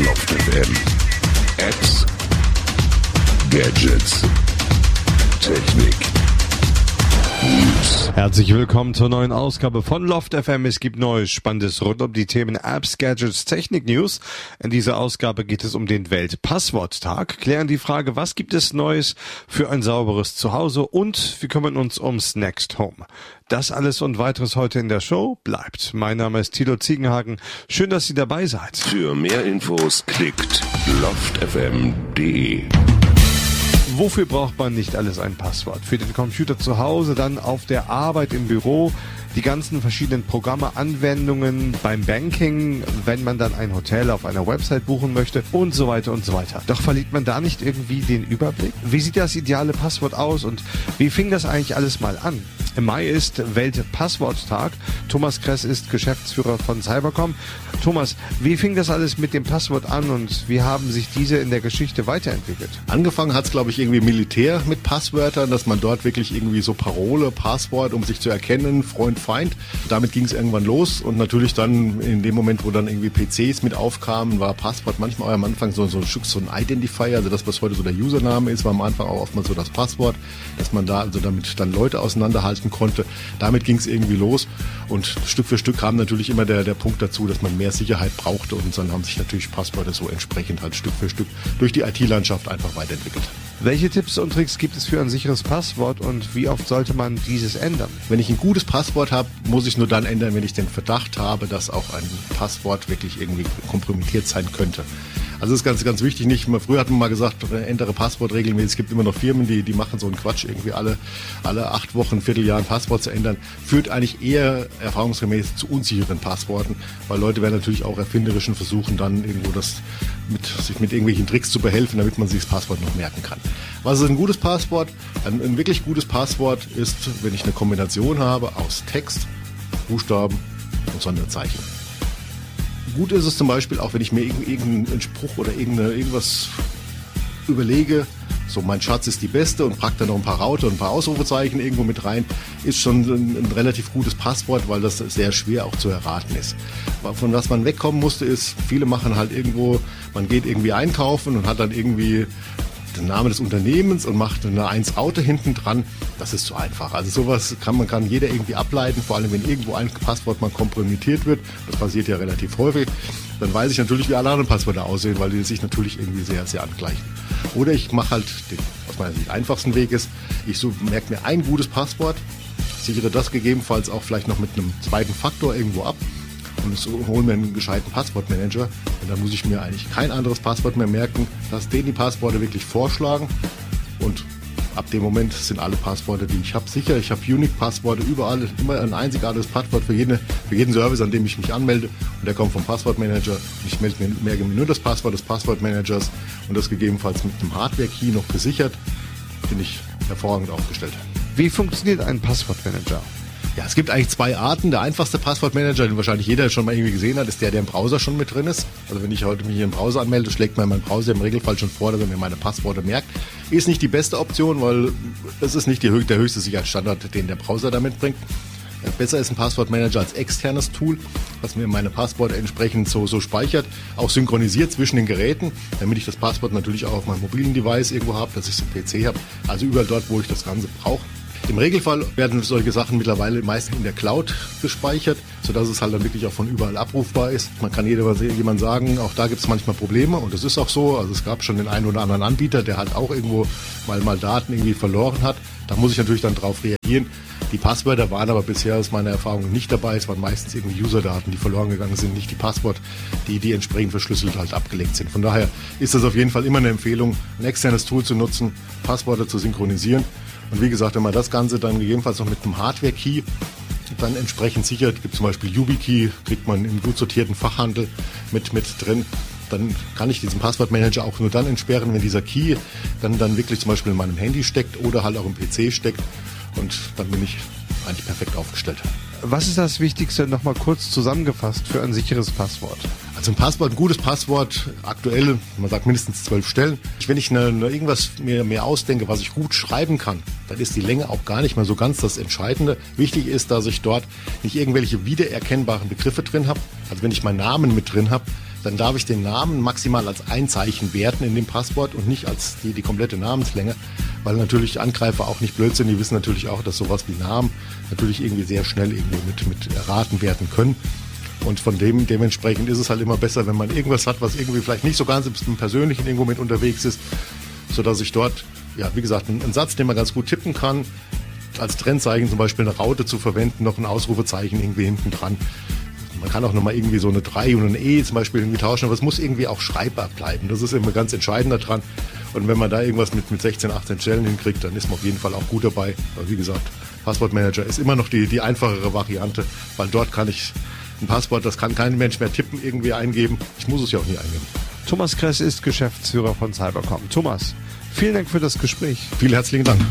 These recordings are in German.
Loft FM. Apps, Gadgets, Technik, News. Herzlich willkommen zur neuen Ausgabe von Loft FM. Es gibt Neues, Spannendes rund um die Themen Apps, Gadgets, Technik, News. In dieser Ausgabe geht es um den Weltpassworttag, klären die Frage, was gibt es Neues für ein sauberes Zuhause und wir kümmern uns ums Next Home. Das alles und weiteres heute in der Show. Bleibt. Mein Name ist Thilo Ziegenhagen. Schön, dass Sie dabei seid. Für mehr Infos klickt loftfm.de. Wofür braucht man nicht alles ein Passwort? Für den Computer zu Hause, dann auf der Arbeit, im Büro, die ganzen verschiedenen Programme, Anwendungen beim Banking, wenn man dann ein Hotel auf einer Website buchen möchte und so weiter und so weiter. Doch verliert man da nicht irgendwie den Überblick? Wie sieht das ideale Passwort aus und wie fing das eigentlich alles mal an? Im Mai ist Weltpassworttag. Thomas Kress ist Geschäftsführer von Cybercom. Thomas, wie fing das alles mit dem Passwort an und wie haben sich diese in der Geschichte weiterentwickelt? Angefangen hat es, glaube ich, irgendwie Militär mit Passwörtern, dass man dort wirklich irgendwie so Parole, Passwort, um sich zu erkennen, Freund, Feind. Damit ging es irgendwann los und natürlich dann in dem Moment, wo dann irgendwie PCs mit aufkamen, war Passwort manchmal am Anfang so ein Identifier, also das, was heute so der Username ist, war am Anfang auch oftmals so das Passwort, dass man da also damit dann Leute auseinanderhalten konnte. Damit ging es irgendwie los und Stück für Stück kam natürlich immer der Punkt dazu, dass man mehr Sicherheit brauchte und dann haben sich natürlich Passwörter so entsprechend halt Stück für Stück durch die IT-Landschaft einfach weiterentwickelt. Welche Tipps und Tricks gibt es für ein sicheres Passwort und wie oft sollte man dieses ändern? Wenn ich ein gutes Passwort habe, muss ich nur dann ändern, wenn ich den Verdacht habe, dass auch ein Passwort wirklich irgendwie kompromittiert sein könnte. Also das ist ganz, ganz wichtig. Früher hat man mal gesagt, ändere Passwort regelmäßig. Es gibt immer noch Firmen, die machen so einen Quatsch, irgendwie alle 8 Wochen, Vierteljahr ein Passwort zu ändern. Führt eigentlich eher erfahrungsgemäß zu unsicheren Passworten, weil Leute werden natürlich auch erfinderischen versuchen, dann irgendwo sich mit irgendwelchen Tricks zu behelfen, damit man sich das Passwort noch merken kann. Was ist ein gutes Passwort? Ein wirklich gutes Passwort ist, wenn ich eine Kombination habe aus Text, Buchstaben und Sonderzeichen. Gut ist es zum Beispiel auch, wenn ich mir irgendeinen Spruch oder irgendwas überlege, so mein Schatz ist die Beste und pack da noch ein paar Raute und ein paar Ausrufezeichen irgendwo mit rein, ist schon ein relativ gutes Passwort, weil das sehr schwer auch zu erraten ist. Von was man wegkommen musste ist, viele machen halt irgendwo, man geht irgendwie einkaufen und hat dann irgendwie den Namen des Unternehmens und macht eine 1-Raute hinten dran, das ist zu einfach. Also sowas kann jeder irgendwie ableiten, vor allem wenn irgendwo ein Passwort mal kompromittiert wird, das passiert ja relativ häufig, dann weiß ich natürlich, wie alle anderen Passwörter aussehen, weil die sich natürlich irgendwie sehr, sehr angleichen. Oder ich mache halt den, aus meiner Sicht, einfachsten Weg ist, ich merke mir ein gutes Passwort, sichere das gegebenenfalls auch vielleicht noch mit einem zweiten Faktor irgendwo ab und hole mir einen gescheiten Passwortmanager und dann muss ich mir eigentlich kein anderes Passwort mehr merken, dass die Passworte wirklich vorschlagen und ab dem Moment sind alle Passworte, die ich habe, sicher. Ich habe Unique-Passworte überall, immer ein einzigartiges Passwort für jeden Service, an dem ich mich anmelde und der kommt vom Passwortmanager. Ich merke mir nur das Passwort des Passwortmanagers und das gegebenenfalls mit einem Hardware-Key noch gesichert, bin ich hervorragend aufgestellt. Wie funktioniert ein Passwortmanager? Ja, es gibt eigentlich 2 Arten. Der einfachste Passwortmanager, den wahrscheinlich jeder schon mal irgendwie gesehen hat, ist der im Browser schon mit drin ist. Also wenn ich heute mich hier im Browser anmelde, schlägt mir mein Browser im Regelfall schon vor, dass er mir meine Passworte merkt. Ist nicht die beste Option, weil es ist nicht der höchste Sicherheitsstandard, den der Browser da mitbringt. Besser ist ein Passwortmanager als externes Tool, was mir meine Passworte entsprechend so speichert, auch synchronisiert zwischen den Geräten, damit ich das Passwort natürlich auch auf meinem mobilen Device irgendwo habe, dass ich es im PC habe, also überall dort, wo ich das Ganze brauche. Im Regelfall werden solche Sachen mittlerweile meistens in der Cloud gespeichert, sodass es halt dann wirklich auch von überall abrufbar ist. Man kann jemand sagen, auch da gibt es manchmal Probleme und das ist auch so. Also es gab schon den einen oder anderen Anbieter, der halt auch irgendwo mal Daten irgendwie verloren hat. Da muss ich natürlich dann drauf reagieren. Die Passwörter waren aber bisher aus meiner Erfahrung nicht dabei. Es waren meistens irgendwie Userdaten, die verloren gegangen sind, nicht die Passwort, die entsprechend verschlüsselt halt abgelegt sind. Von daher ist das auf jeden Fall immer eine Empfehlung, ein externes Tool zu nutzen, Passwörter zu synchronisieren. Und wie gesagt, wenn man das Ganze dann gegebenenfalls noch mit einem Hardware-Key dann entsprechend sichert, gibt zum Beispiel YubiKey, kriegt man im gut sortierten Fachhandel mit drin, dann kann ich diesen Passwortmanager auch nur dann entsperren, wenn dieser Key dann wirklich zum Beispiel in meinem Handy steckt oder halt auch im PC steckt und dann bin ich eigentlich perfekt aufgestellt. Was ist das Wichtigste, nochmal kurz zusammengefasst, für ein sicheres Passwort? Also ein Passwort, ein gutes Passwort, aktuell, man sagt mindestens 12 Stellen. Wenn ich irgendwas mir ausdenke, was ich gut schreiben kann, dann ist die Länge auch gar nicht mehr so ganz das Entscheidende. Wichtig ist, dass ich dort nicht irgendwelche wiedererkennbaren Begriffe drin habe. Also wenn ich meinen Namen mit drin habe, dann darf ich den Namen maximal als ein Zeichen werten in dem Passwort und nicht als die komplette Namenslänge, weil natürlich Angreifer auch nicht blöd sind. Die wissen natürlich auch, dass sowas wie Namen natürlich irgendwie sehr schnell irgendwie mit erraten werden können. Und von dementsprechend ist es halt immer besser, wenn man irgendwas hat, was irgendwie vielleicht nicht so ganz im Persönlichen irgendwo mit unterwegs ist, sodass ich dort, ja, wie gesagt, einen Satz, den man ganz gut tippen kann, als Trennzeichen zum Beispiel eine Raute zu verwenden, noch ein Ausrufezeichen irgendwie hinten dran. Man kann auch nochmal irgendwie so eine 3 und ein E zum Beispiel irgendwie tauschen, aber es muss irgendwie auch schreibbar bleiben. Das ist immer ganz entscheidend daran. Und wenn man da irgendwas mit 16, 18 Stellen hinkriegt, dann ist man auf jeden Fall auch gut dabei. Aber wie gesagt, Passwortmanager ist immer noch die einfachere Variante, weil dort kann ich ein Passwort, das kann kein Mensch mehr tippen, irgendwie eingeben. Ich muss es ja auch nie eingeben. Thomas Kress ist Geschäftsführer von Cybercom. Thomas, vielen Dank für das Gespräch. Vielen herzlichen Dank.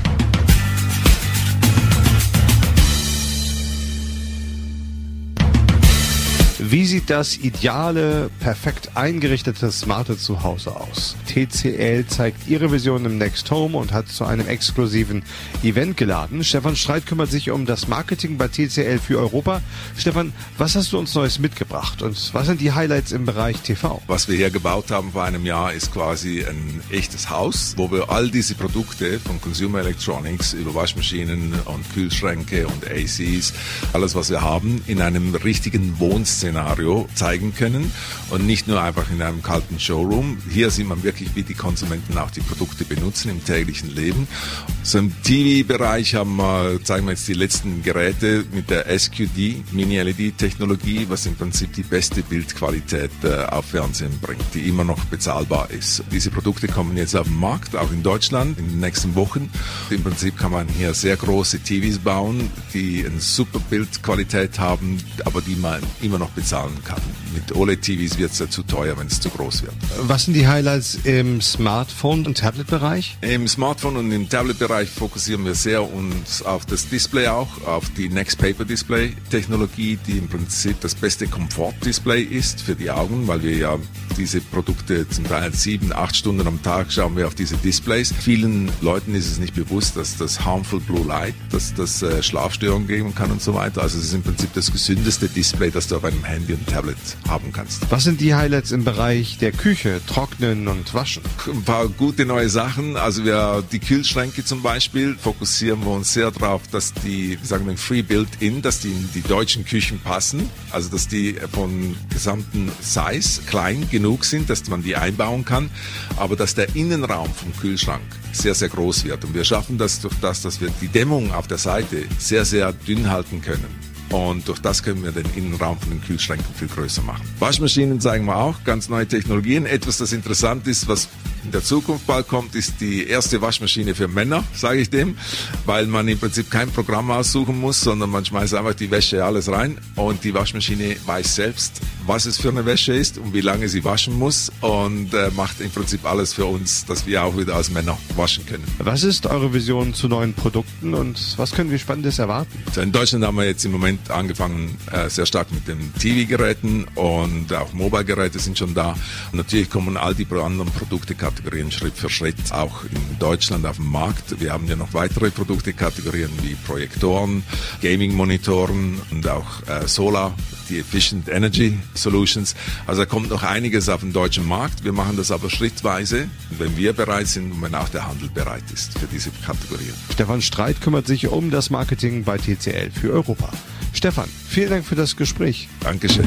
Wie sieht das ideale, perfekt eingerichtete smarte Zuhause aus? TCL zeigt ihre Vision im Next Home und hat zu einem exklusiven Event geladen. Stefan Streit kümmert sich um das Marketing bei TCL für Europa. Stefan, was hast du uns Neues mitgebracht und was sind die Highlights im Bereich TV? Was wir hier gebaut haben vor einem Jahr ist quasi ein echtes Haus, wo wir all diese Produkte von Consumer Electronics über Waschmaschinen und Kühlschränke und ACs, alles was wir haben, in einem richtigen Wohnszenario zeigen können und nicht nur einfach in einem kalten Showroom. Hier sieht man wirklich, wie die Konsumenten auch die Produkte benutzen im täglichen Leben. So im TV-Bereich zeigen wir jetzt die letzten Geräte mit der SQD, Mini-LED-Technologie, was im Prinzip die beste Bildqualität auf Fernsehen bringt, die immer noch bezahlbar ist. Diese Produkte kommen jetzt auf den Markt, auch in Deutschland, in den nächsten Wochen. Im Prinzip kann man hier sehr große TVs bauen, die eine super Bildqualität haben, aber die man immer noch bezahlen kann. Mit OLED-TVs wird es ja zu teuer, wenn es zu groß wird. Was sind die Highlights im Smartphone- und Tablet-Bereich? Im Smartphone- und im Tablet-Bereich fokussieren wir sehr uns auf das Display auch, auf die Next Paper Display-Technologie, die im Prinzip das beste Komfort-Display ist für die Augen, weil wir ja diese Produkte zum Teil 7, 8 Stunden am Tag schauen wir auf diese Displays. Vielen Leuten ist es nicht bewusst, dass das Harmful Blue Light, dass das Schlafstörungen geben kann und so weiter. Also es ist im Prinzip das gesündeste Display, das du auf einem Handy und Tablet haben kannst. Was sind die Highlights im Bereich der Küche, Trocknen und Waschen? Ein paar gute neue Sachen. Also die Kühlschränke zum Beispiel fokussieren wir uns sehr darauf, dass die, wir sagen Free Built-In, dass die in die deutschen Küchen passen. Also dass die von gesamten Size klein genug sind, dass man die einbauen kann, aber dass der Innenraum vom Kühlschrank sehr, sehr groß wird. Und wir schaffen das durch das, dass wir die Dämmung auf der Seite sehr, sehr dünn halten können. Und durch das können wir den Innenraum von den Kühlschränken viel größer machen. Waschmaschinen zeigen wir auch, ganz neue Technologien. Etwas, das interessant ist, was in der Zukunft bald kommt, ist die erste Waschmaschine für Männer, sage ich dem, weil man im Prinzip kein Programm aussuchen muss, sondern man schmeißt einfach die Wäsche alles rein und die Waschmaschine weiß selbst, was es für eine Wäsche ist und wie lange sie waschen muss und macht im Prinzip alles für uns, dass wir auch wieder als Männer waschen können. Was ist eure Vision zu neuen Produkten und was können wir Spannendes erwarten? So, in Deutschland haben wir jetzt im Moment angefangen sehr stark mit den TV-Geräten und auch Mobile-Geräte sind schon da. Und natürlich kommen all die anderen Produktekategorien Schritt für Schritt auch in Deutschland auf den Markt. Wir haben ja noch weitere Produktekategorien wie Projektoren, Gaming-Monitoren und auch Solar, die Efficient Energy Solutions. Also da kommt noch einiges auf den deutschen Markt. Wir machen das aber schrittweise, wenn wir bereit sind und wenn auch der Handel bereit ist für diese Kategorien. Stefan Streit kümmert sich um das Marketing bei TCL für Europa. Stefan, vielen Dank für das Gespräch. Dankeschön.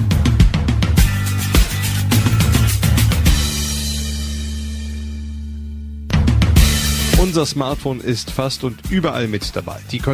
Unser Smartphone ist fast und überall mit dabei. Die